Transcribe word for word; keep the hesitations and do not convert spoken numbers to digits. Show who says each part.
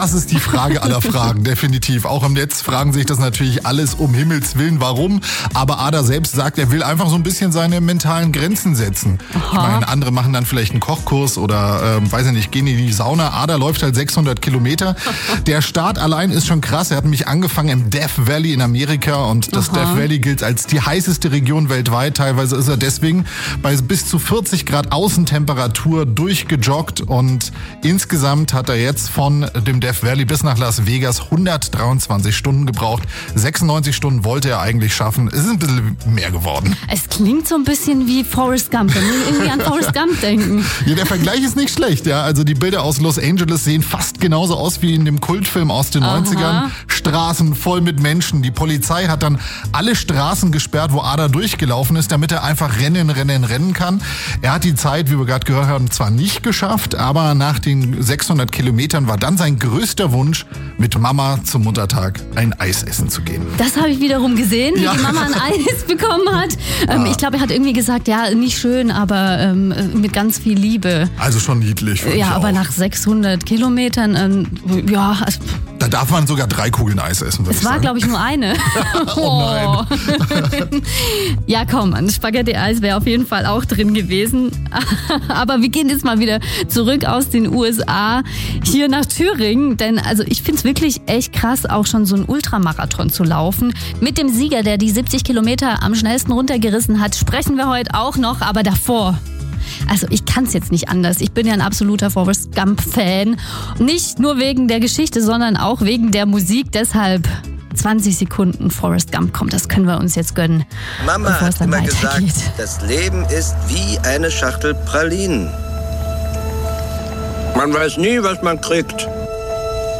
Speaker 1: Das ist die Frage aller Fragen, definitiv. Auch im Netz fragen sich das natürlich alles um Himmels Willen, warum. Aber Ada selbst sagt, er will einfach so ein bisschen seine mentalen Grenzen setzen. Aha. Ich meine, andere machen dann vielleicht einen Kochkurs oder, ähm, weiß ich nicht, gehen in die Sauna. Ada läuft halt sechshundert Kilometer. Der Start allein ist schon krass. Er hat nämlich angefangen im Death Valley in Amerika und das Aha. Death Valley gilt als die heißeste Region weltweit. Teilweise ist er deswegen bei bis zu vierzig Grad Außentemperatur durchgejoggt und insgesamt hat er jetzt von dem Death Valley bis nach Las Vegas hundertdreiundzwanzig Stunden gebraucht. sechsundneunzig Stunden wollte er eigentlich schaffen. Es ist ein bisschen mehr geworden.
Speaker 2: Es klingt so ein bisschen wie Forrest Gump. Wenn wir irgendwie an Forrest Gump denken.
Speaker 1: Ja, der Vergleich ist nicht schlecht. Ja, also die Bilder aus Los Angeles sehen fast genauso aus wie in dem Kultfilm aus den Aha. neunzigern. Straßen voll mit Menschen. Die Polizei hat dann alle Straßen gesperrt, wo Ada durchgelaufen ist, damit er einfach rennen, rennen, rennen kann. Er hat die Zeit, wie wir gerade gehört haben, zwar nicht geschafft, aber nach den sechshundert Kilometern war dann sein größter Wunsch, mit Mama zum Muttertag ein Eis essen zu gehen.
Speaker 2: Das habe ich wiederum gesehen, wie ja. die Mama ein Eis bekommen hat. Ähm, ja. Ich glaube, er hat irgendwie gesagt, ja, nicht schön, aber ähm, mit ganz viel Liebe.
Speaker 1: Also schon niedlich.
Speaker 2: Ja, aber auch. Nach sechshundert Kilometern, ähm, ja. Also,
Speaker 1: da darf man sogar drei Kugeln Eis essen, würde ich sagen.
Speaker 2: Es war, glaube ich, nur eine.
Speaker 1: Oh nein.
Speaker 2: Ja, komm, ein Spaghetti-Eis wäre auf jeden Fall auch drin gewesen. Aber wir gehen jetzt mal wieder zurück aus den U S A hier nach Thüringen. Denn also ich finde es wirklich echt krass, auch schon so einen Ultramarathon zu laufen. Mit dem Sieger, der die siebzig Kilometer am schnellsten runtergerissen hat, sprechen wir heute auch noch. Aber davor... Also ich kann es jetzt nicht anders. Ich bin ja ein absoluter Forrest Gump-Fan. Nicht nur wegen der Geschichte, sondern auch wegen der Musik. Deshalb zwanzig Sekunden Forrest Gump kommt. Das können wir uns jetzt gönnen.
Speaker 3: Mama hat immer gesagt, das Leben ist wie eine Schachtel Pralinen. Man weiß nie, was man kriegt.